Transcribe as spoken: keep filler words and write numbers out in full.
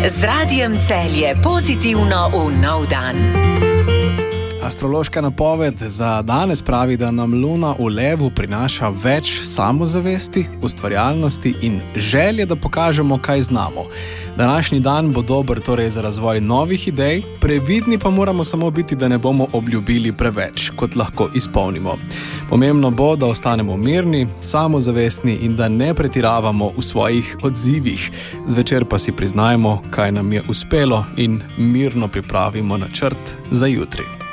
Z Radijem Celje pozitivno v nov dan. Astrološka napoved za danes pravi, da nam Luna v Levu prinaša več samozavesti, ustvarjalnosti in želje, da pokažemo, kaj znamo. Današnji dan bo dober torej za razvoj novih idej, previdni pa moramo samo biti, da ne bomo obljubili preveč, kot lahko izpolnimo. Pomembno bo, da ostanemo mirni, samozavestni in da ne pretiravamo v svojih odzivih. Zvečer pa si priznajmo, kaj nam je uspelo in mirno pripravimo načrt za jutri.